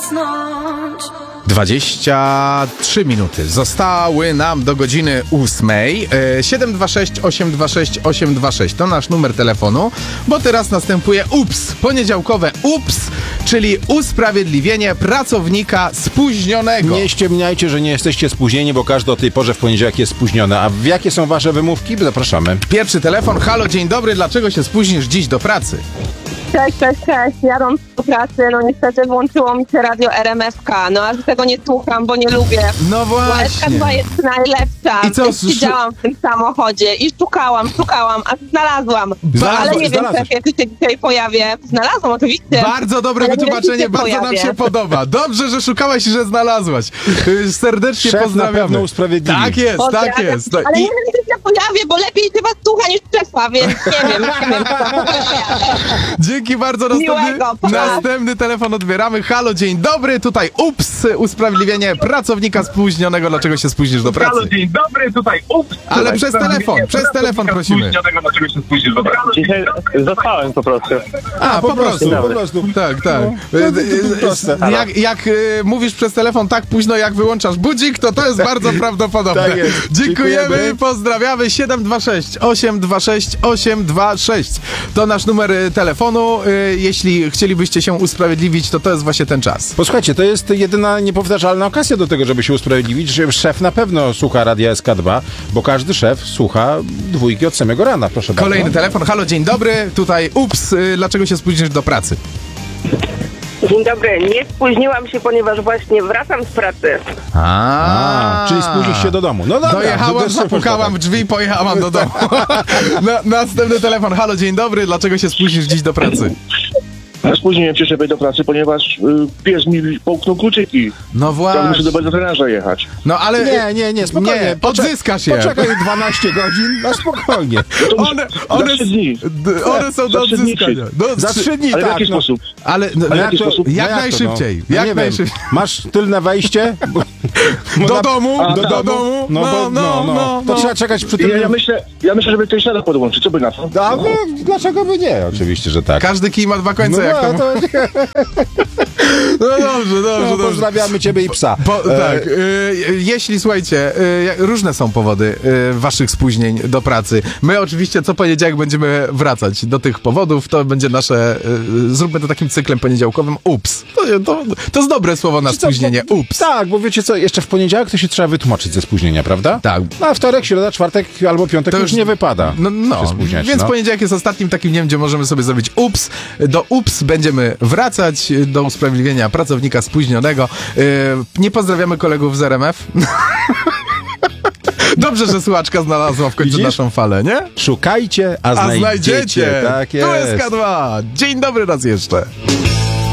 zasnąć. 23 minuty zostały nam do godziny 8. 726 826 826 to nasz numer telefonu, bo teraz następuje UPS, poniedziałkowe UPS, czyli usprawiedliwienie pracownika spóźnionego. Nie ściemniajcie, że nie jesteście spóźnieni, bo każdy o tej porze w poniedziałek jest spóźniony. A jakie są wasze wymówki? Zapraszamy. Pierwszy telefon. Halo, dzień dobry, dlaczego się spóźnisz dziś do pracy? Cześć. Jadąc do pracy, no niestety włączyło mi się radio RMFK. No aż tego nie słucham, bo nie lubię. No Bo właśnie. SK2 jest najlepsza. I co, Siedziałam w tym samochodzie i szukałam, aż znalazłam. Ale nie wiem, czy się dzisiaj pojawię. Znalazłam oczywiście. Bardzo dobre ale nie wiem, wytłumaczenie, czy bardzo nam pojawię. się podoba. Dobrze, że szukałaś i że znalazłaś. Serdecznie Szef na pozdrawiamy. pewno usprawiedliwi. Tak jest, tak Pozdrawiam. jest. Ale nie wiem, czy się pojawię, bo lepiej się was słucha niż szefa, więc nie wiem. Dzięki bardzo. Miłego, pa. Następny telefon odbieramy. Halo, dzień dobry. Tutaj UPS, usprawiedliwienie pracownika spóźnionego. Dlaczego się spóźnisz do pracy? Halo, dzień dobry, tutaj UPS. Ale przez telefon prosimy. Dlaczego się spóźnisz do pracy? Dzisiaj zostałem po prostu. A, po prostu. Tak. proste. Jak mówisz przez telefon tak późno, jak wyłączasz budzik, to jest bardzo prawdopodobne. Tak jest. Dziękujemy, Dziękujemy. pozdrawiamy. 726 826 826 to nasz numer telefonu. Jeśli chcielibyście się usprawiedliwić, to jest właśnie ten czas. Posłuchajcie, to jest jedyna niepowtarzalna okazja do tego, żeby się usprawiedliwić, że szef na pewno słucha radia SK2, bo każdy szef słucha dwójki od samego rana, proszę bardzo. Kolejny telefon. Halo, dzień dobry. Tutaj ups, dlaczego się spóźnisz do pracy? Dzień dobry, nie spóźniłam się, ponieważ właśnie wracam z pracy. Czyli spóźnisz się do domu. No dobra. Dojechałam, to zapukałam w drzwi i pojechałam do domu. Następny telefon. Halo, dzień dobry. Dlaczego się spóźnisz dziś do pracy? Spóźniłem się żeby do pracy, ponieważ pies mi połknął kluczyki. No Ja właśnie. muszę do bezweterynarza jechać. No ale... Nie, spokojnie. Nie, odzyskasz je. Poczekaj 12 godzin, na spokojnie. One są do Za 3 dni odzyskania. Za 3 dni, Ale w tak. jaki sposób? Ale w jaki sposób? jak najszybciej. No Jak nie najszybciej. wiem, masz tylne wejście? Do domu, do tak. domu. To trzeba czekać przy tym. Ja myślę, żeby ten środek podłączyć. Co by na to? No, dlaczego by nie? Oczywiście, że tak. Każdy kij ma dwa końce, jak to... No dobrze. Pozdrawiamy ciebie i psa. Tak, jeśli, słuchajcie, różne są powody waszych spóźnień do pracy. My oczywiście co poniedziałek będziemy wracać do tych powodów, to będzie nasze, zróbmy to takim cyklem poniedziałkowym, ups. To jest dobre słowo na spóźnienie, ups. Tak, bo wiecie co, jeszcze w poniedziałek to się trzeba wytłumaczyć ze spóźnienia, prawda? Tak. A wtorek, środa, czwartek albo piątek to już nie wypada się spóźniać. Więc poniedziałek jest ostatnim takim dniem, gdzie możemy sobie zrobić ups. Do ups będziemy wracać, do usprawiedliwienia pracownika spóźnionego. Nie pozdrawiamy kolegów z RMF. Dobrze, że słuchaczka znalazła w końcu naszą falę, nie? Szukajcie, a znajdziecie. Tak jest. Tu jest K2. Dzień dobry raz jeszcze.